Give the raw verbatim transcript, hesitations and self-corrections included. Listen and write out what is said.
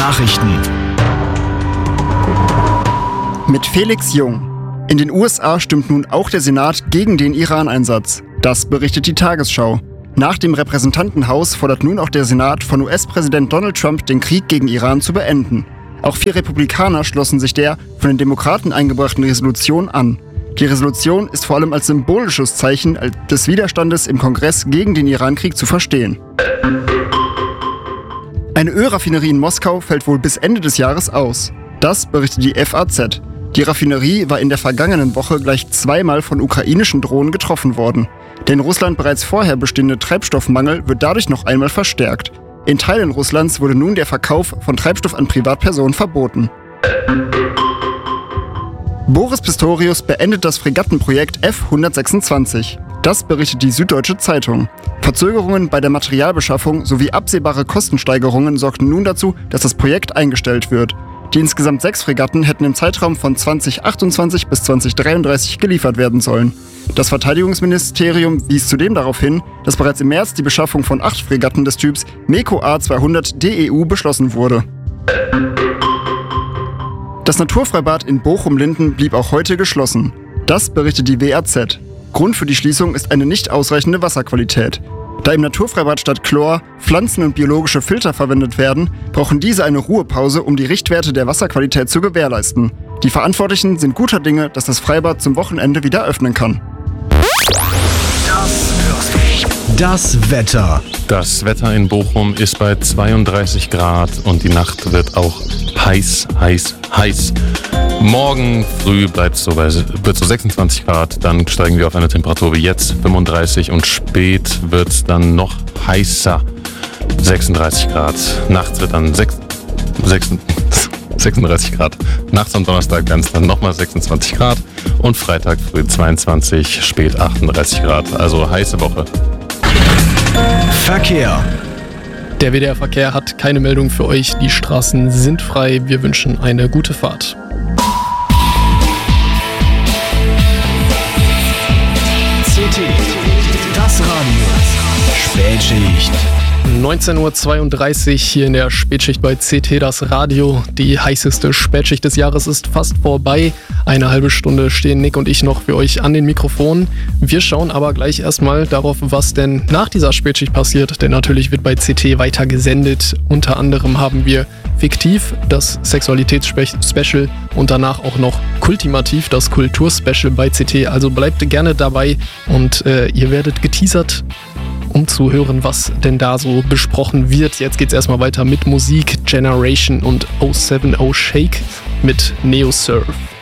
Nachrichten. Mit Felix Jung. In den U S A stimmt nun auch der Senat gegen den Iran-Einsatz. Das berichtet die Tagesschau. Nach dem Repräsentantenhaus fordert nun auch der Senat von U S-Präsident Donald Trump, den Krieg gegen Iran zu beenden. Auch vier Republikaner schlossen sich der von den Demokraten eingebrachten Resolution an. Die Resolution ist vor allem als symbolisches Zeichen des Widerstandes im Kongress gegen den Iran-Krieg zu verstehen. Eine Ölraffinerie in Moskau fällt wohl bis Ende des Jahres aus. Das berichtet die F A Z. Die Raffinerie war in der vergangenen Woche gleich zweimal von ukrainischen Drohnen getroffen worden. Der in Russland bereits vorher bestehende Treibstoffmangel wird dadurch noch einmal verstärkt. In Teilen Russlands wurde nun der Verkauf von Treibstoff an Privatpersonen verboten. Boris Pistorius beendet das Fregattenprojekt F hundertsechsundzwanzig. Das berichtet die Süddeutsche Zeitung. Verzögerungen bei der Materialbeschaffung sowie absehbare Kostensteigerungen sorgten nun dazu, dass das Projekt eingestellt wird. Die insgesamt sechs Fregatten hätten im Zeitraum von zweitausendachtundzwanzig bis zweitausenddreiunddreißig geliefert werden sollen. Das Verteidigungsministerium wies zudem darauf hin, dass bereits im März die Beschaffung von acht Fregatten des Typs MEKO A zweihundert D E U beschlossen wurde. Das Naturfreibad in Bochum-Linden blieb auch heute geschlossen. Das berichtet die W A Z. Grund für die Schließung ist eine nicht ausreichende Wasserqualität. Da im Naturfreibad statt Chlor Pflanzen- und biologische Filter verwendet werden, brauchen diese eine Ruhepause, um die Richtwerte der Wasserqualität zu gewährleisten. Die Verantwortlichen sind guter Dinge, dass das Freibad zum Wochenende wieder öffnen kann. Das Wetter. Das Wetter in Bochum ist bei zweiunddreißig Grad und die Nacht wird auch heiß, heiß, heiß. Morgen früh bleibt es so bei, wird so sechsundzwanzig Grad, dann steigen wir auf eine Temperatur wie jetzt, fünfunddreißig, und spät wird es dann noch heißer, sechsunddreißig Grad. Nachts wird dann sechs, sechs, sechsunddreißig Grad. Nachts am Donnerstag werden es dann nochmal sechsundzwanzig Grad und Freitag früh zweiundzwanzig, spät achtunddreißig Grad. Also heiße Woche. Verkehr. Der W D R-Verkehr hat keine Meldung für euch. Die Straßen sind frei. Wir wünschen eine gute Fahrt. C T, das Radio. Spätschicht. neunzehn Uhr zweiunddreißig hier in der Spätschicht bei C T, das Radio. Die heißeste Spätschicht des Jahres ist fast vorbei. Eine halbe Stunde stehen Nick und ich noch für euch an den Mikrofonen. Wir schauen aber gleich erstmal darauf, was denn nach dieser Spätschicht passiert. Denn natürlich wird bei C T weiter gesendet. Unter anderem haben wir Fiktiv, das Sexualitätsspecial, und danach auch noch Kultimativ, das Kulturspecial bei C T. Also bleibt gerne dabei und äh, ihr werdet geteasert, um zu hören, was denn da so besprochen wird. Jetzt geht's erstmal weiter mit Musik. Generation und oh sieben oh Shake mit Neo Surf.